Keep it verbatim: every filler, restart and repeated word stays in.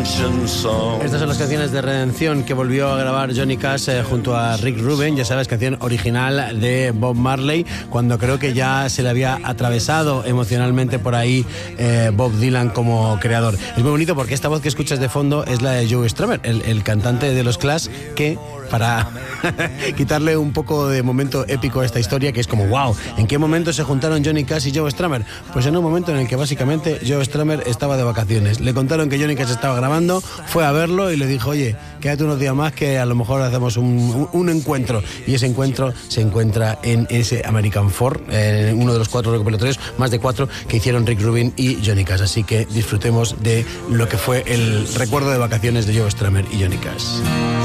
Estas son las canciones de redención que volvió a grabar Johnny Cash eh, junto a Rick Rubin, ya sabes, canción original de Bob Marley, cuando creo que ya se le había atravesado emocionalmente por ahí eh, Bob Dylan como creador. Es muy bonito porque esta voz que escuchas de fondo es la de Joe Strummer, el, el cantante de los Clash, que para quitarle un poco de momento épico a esta historia, que es como wow, ¿en qué momento se juntaron Johnny Cash y Joe Strummer? Pues en un momento en el que básicamente Joe Strummer estaba de vacaciones. Le contaron que Johnny Cash estaba grabando, fue a verlo y le dijo, oye, quédate unos días más que a lo mejor hacemos un, un, un encuentro. Y ese encuentro se encuentra en ese American Four, eh, uno de los cuatro recopilatorios, más de cuatro, que hicieron Rick Rubin y Johnny Cash. Así que disfrutemos de lo que fue el recuerdo de vacaciones de Joe Strummer y Johnny Cash.